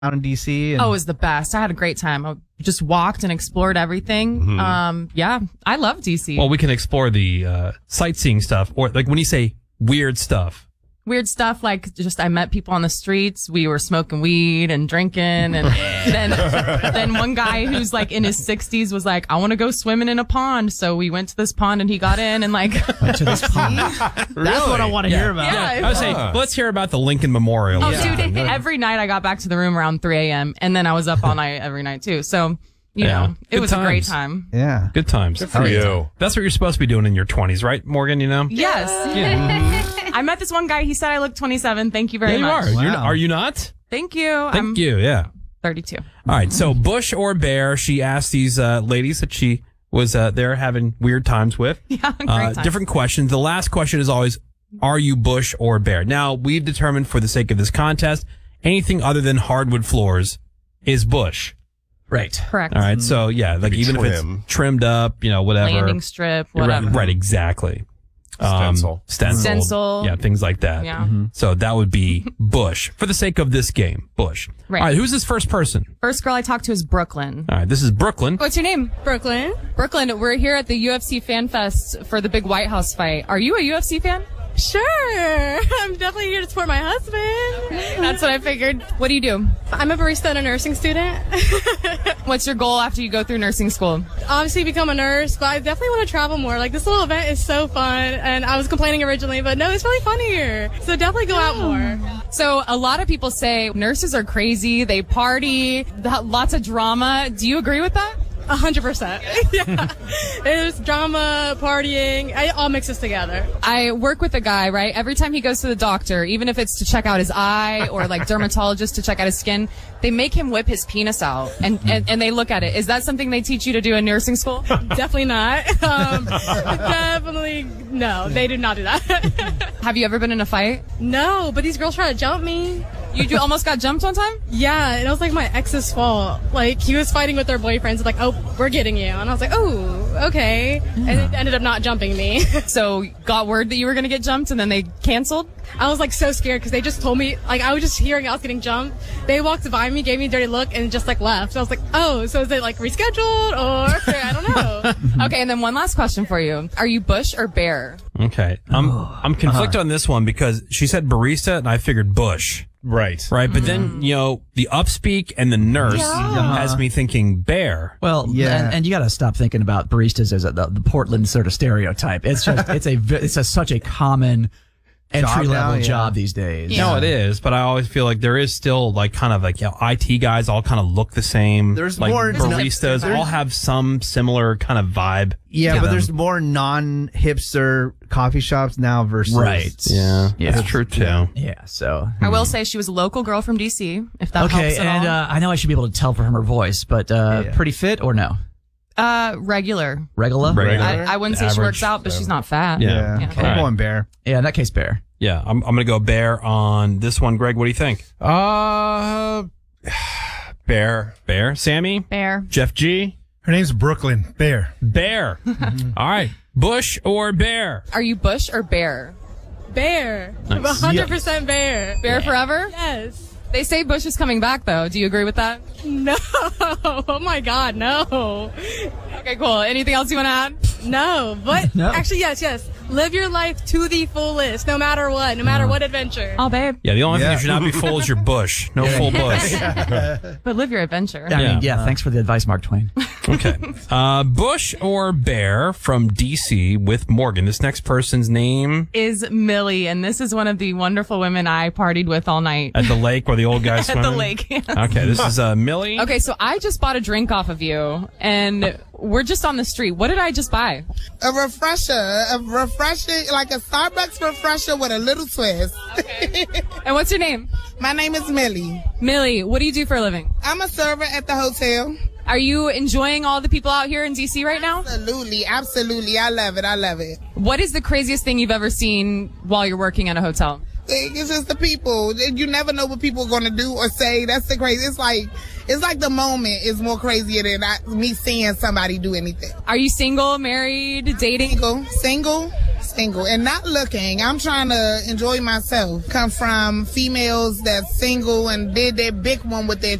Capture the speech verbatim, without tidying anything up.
out in D C? And- Oh, it was the best. I had a great time. I just walked and explored everything. Mhm. Um, yeah, I love D C. Well, we can explore the uh, sightseeing stuff, or like when you say weird stuff. Weird stuff like just I met people on the streets. We were smoking weed and drinking, and then then one guy who's like in his sixties was like, "I want to go swimming in a pond." So we went to this pond, and he got in and like went to this pond. That's what I want to Yeah. hear about. Yeah. I would say, let's hear about the Lincoln Memorial. Oh, or something. dude! Every night I got back to the room around three a.m. and then I was up all night every night too. So you Yeah. know, it Good was a great times. time. Yeah. Good times. Good for you. That's what you're supposed to be doing in your twenties, right, Morgan? You know? Yes. Yeah. I met this one guy. He said I look twenty-seven. Thank you very Yeah, you much. are. You're, Wow. are you not? Thank you. Thank I'm you. Yeah. thirty-two. All right. So, Bush or Bear? She asked these uh, ladies that she was uh, there having weird times with. Yeah, great Uh, time. different questions. The last question is always, are you Bush or Bear? Now, we've determined for the sake of this contest, anything other than hardwood floors is Bush. Right. Correct. All right. So, yeah, like Maybe even if trim. it's trimmed up, you know, whatever. Landing strip, Right, whatever. right, exactly. Um, Stencil. stenciled. Stencil. Yeah, things like that. Yeah. So that would be Bush for the sake of this game. Bush. Right. All right. Who's this first person? First girl I talked to is Brooklyn. All right. This is Brooklyn. What's your name? Brooklyn. Brooklyn. We're here at the U F C Fan Fest for the big White House fight. Are you a U F C fan? Sure. I'm definitely here to support my husband. That's what I figured. What do you do? I'm a barista and a nursing student. What's your goal after you go through nursing school? Obviously become a nurse, but I definitely want to travel more. Like, this little event is so fun, and I was complaining originally, but no, it's really fun here. So definitely go out more. So a lot of people say nurses are crazy. They party, th- lots of drama. Do you agree with that? A hundred percent. Yeah. There's drama, partying, it all mixes together. I work with a guy, right? Every time he goes to the doctor, even if it's to check out his eye or like dermatologist to check out his skin, they make him whip his penis out and, and, and they look at it. Is that something they teach you to do in nursing school? Definitely not. Um, definitely, no, they do not do that. Have you ever been in a fight? No, but these girls try to jump me. You do, almost got jumped one time? Yeah, and it was like my ex's fault. Like, he was fighting with their boyfriends, like, oh, we're getting you. And I was like, oh, okay. And it ended up not jumping me. So got word that you were going to get jumped and then they canceled? I was like so scared because they just told me, like, I was just hearing I was getting jumped. They walked by me, gave me a dirty look, and just like left. So I was like, oh, so is it like rescheduled or I don't know. Okay, and then one last question for you. Are you Bush or Bear? Okay. I'm, I'm conflicted on this one because she said barista and I figured Bush. Right. Right. But then, you know, the upspeak and the nurse Yeah. has me thinking Bear. Well, Yeah. and, and you got to stop thinking about baristas as a, the, the Portland sort of stereotype. It's just it's a vi- it's a, such a common entry now, level yeah. job these days. No, it is, but I always feel like there is still like kind of like, you know, I T guys all kind of look the same. There's like more- baristas there's- all have some similar kind of vibe. Yeah, to but them. there's more non-hipster coffee shops now versus Right. Yeah, Yeah. that's true too. Yeah. So I will say she was a local girl from D C, if that okay, helps at and all. uh, I know I should be able to tell from her voice, but uh, Yeah. pretty fit or no? Uh, regular. Regular. Regular. I, I wouldn't say she Average. works out, but she's not fat. Yeah. Yeah, Yeah. I'm going Bear. Yeah, in that case, Bear. Yeah, I'm, I'm going to go Bear on this one. Greg, what do you think? Uh, Bear. Bear. Sammy? Bear. Jeff G? Her name's Brooklyn Bear. Bear. All right. Bush or Bear? Are you Bush or Bear? Bear. Nice. A hundred percent bear. Bear forever? Yes. They say Bush is coming back, though. Do you agree with that? No. Oh my God, no. Okay, cool. Anything else you want to add? No, but No. actually, yes, yes. Live your life to the fullest, no matter what, no matter what adventure. Oh, babe. Yeah, the only thing Yeah. you should not be full is your bush. No full bush. But live your adventure. I Yeah. mean, yeah. Thanks for the advice, Mark Twain. Okay. Uh, Bush or Bear from D C with Morgan. This next person's name Is Millie, and this is one of the wonderful women I partied with all night. at the lake where the old guys At swimming. the lake. yes. Okay, this is uh, Millie. Okay, so I just bought a drink off of you, and we're just on the street. What did I just buy? A refresher, a refresher, like a Starbucks refresher with a little twist. And what's your name? My name is Millie. Millie, what do you do for a living? I'm a server at the hotel. Are you enjoying all the people out here in D C right now? Absolutely, absolutely. I love it. I love it. What is the craziest thing you've ever seen while you're working at a hotel? It's just the people. You never know what people are going to do or say. That's the crazy. It's like, it's like the moment is more crazier than I, me seeing somebody do anything. Are you single, married, dating? Single, single. Single and not looking. I'm trying to enjoy myself. Come from females that's single and did their big one with their